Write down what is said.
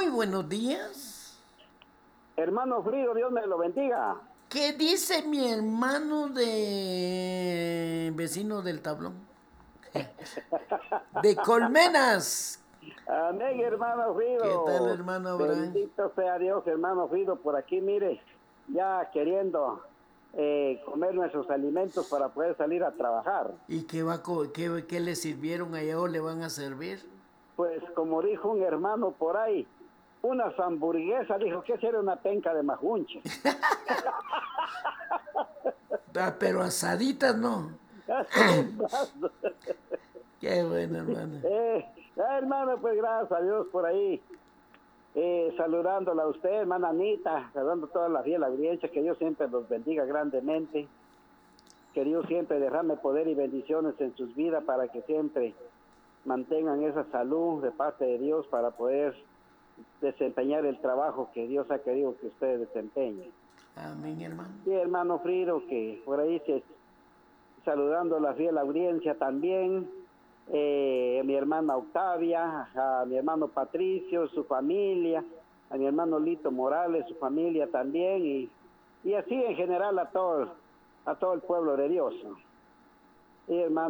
buenos días. Hermano Frido, Dios me lo bendiga. ¿Qué dice mi hermano de vecino del tablón? De Colmenas. Amén, hermano ¿Qué tal, Frido. hermano Abraham? Bendito sea Dios, hermano Frido. Por aquí, mire, ya queriendo comer nuestros alimentos para poder salir a trabajar. ¿Y qué le sirvieron allá o le van a servir? Pues como dijo un hermano por ahí, unas hamburguesas, dijo que era una penca de majunche. Ah, pero asaditas no. Así es, hermano. Qué bueno, hermano. Hermano, pues gracias a Dios por ahí. Saludándola a usted, hermana Anita, saludando a toda la fiel audiencia, que Dios siempre los bendiga grandemente, que Dios siempre derrame poder y bendiciones en sus vidas para que siempre mantengan esa salud de parte de Dios para poder desempeñar el trabajo que Dios ha querido que ustedes desempeñen. Amén, hermano. Y hermano Frido, que por ahí saludando a la fiel audiencia también, a mi hermana Octavia, a mi hermano Patricio, su familia, a mi hermano Lito Morales, su familia también, y así en general a todo el pueblo de Dios, ¿no? Y hermano